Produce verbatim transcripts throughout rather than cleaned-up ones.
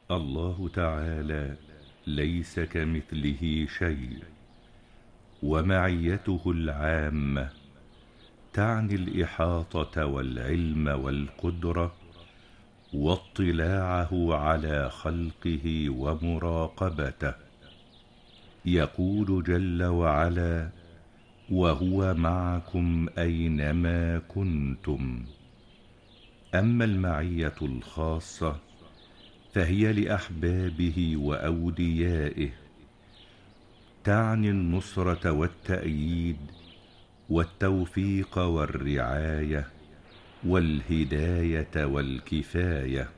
الله تعالى ليس كمثله شيء، ومعيته العامة تعني الإحاطة والعلم والقدرة واطلاعه على خلقه ومراقبته. يقول جل وعلا: وهو معكم أينما كنتم. أما المعية الخاصة فهي لأحبابه وأوليائه، تعني النصرة والتأييد والتوفيق والرعاية والهداية والكفاية.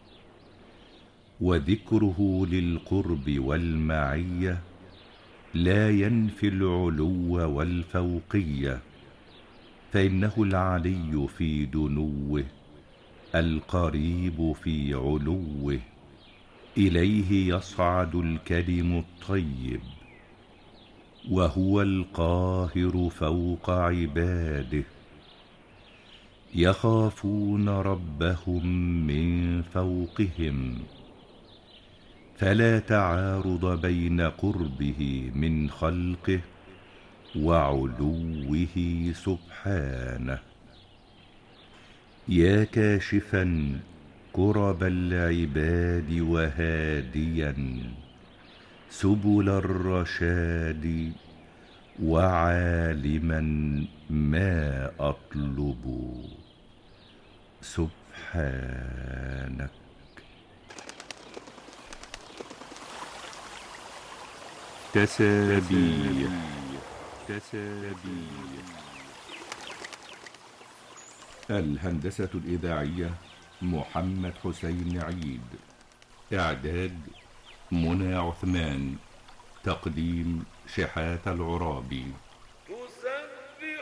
وذكره للقرب والمعية لا ينفي العلو والفوقية، فإنه العلي في دنوه القريب في علوه، إليه يصعد الكلم الطيب، وهو القاهر فوق عباده. يخافون ربهم من فوقهم، فلا تعارض بين قربه من خلقه وعلوه سبحانه. يا كاشفا كرب العباد وهاديا سبل الرشاد، وعالما ما أطلب سبحانك. تسابيح. تسابيح. الهندسة الإذاعية محمد حسين عيد. إعداد منى عثمان. تقديم شحات العرابي.